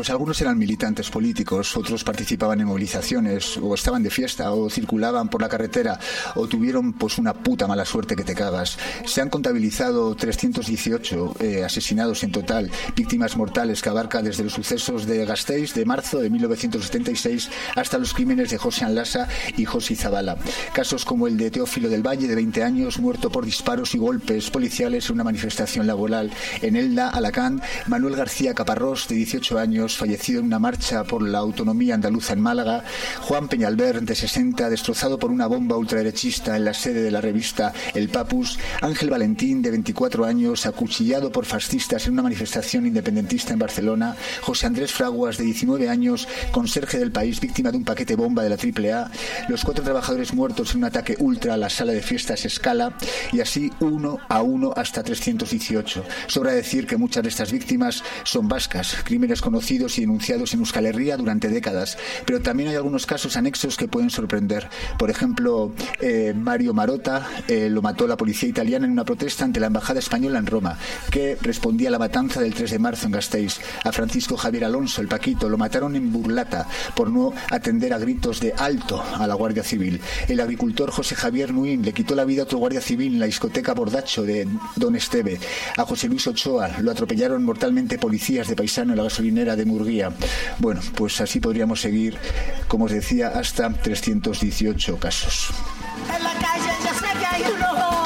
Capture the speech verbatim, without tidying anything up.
Pues algunos eran militantes políticos, otros participaban en movilizaciones, o estaban de fiesta, o circulaban por la carretera, o tuvieron pues una puta mala suerte que te cagas. Se han contabilizado trescientos dieciocho eh, asesinados en total, víctimas mortales, que abarca desde los sucesos de Gasteiz de marzo de mil novecientos setenta y seis hasta los crímenes de José Anlasa y José Zabala. Casos como el de Teófilo del Valle, de veinte años, muerto por disparos y golpes policiales en una manifestación laboral en Elda, Alacant; Manuel García Caparrós, de dieciocho años, fallecido en una marcha por la autonomía andaluza en Málaga; Juan Peñalver, de sesenta, destrozado por una bomba ultraderechista en la sede de la revista El Papus; Ángel Valentín, de veinticuatro años, acuchillado por fascistas en una manifestación independentista en Barcelona; José Andrés Fraguas, de diecinueve años, conserje del País, víctima de un paquete bomba de la triple A; los cuatro trabajadores muertos en un ataque ultra a la sala de fiestas Scala, y así uno a uno hasta trescientos dieciocho. Sobra decir que muchas de estas víctimas son vascas, crímenes conocidos y denunciados en Euskal Herria durante décadas, pero también hay algunos casos anexos que pueden sorprender. Por ejemplo, eh, Mario Marota eh, lo mató la policía italiana en una protesta ante la embajada española en Roma, que respondía a la matanza del tres de marzo en Gasteiz. A Francisco Javier Alonso, el Paquito, lo mataron en Burlata por no atender a gritos de alto a la Guardia Civil. El agricultor José Javier Nuín le quitó la vida a otro guardia civil en la discoteca Bordacho de Don Esteve. A José Luis Ochoa lo atropellaron mortalmente policías de paisano en la gasolinera de Murguía. Bueno, pues así podríamos seguir, como os decía, hasta trescientos dieciocho casos.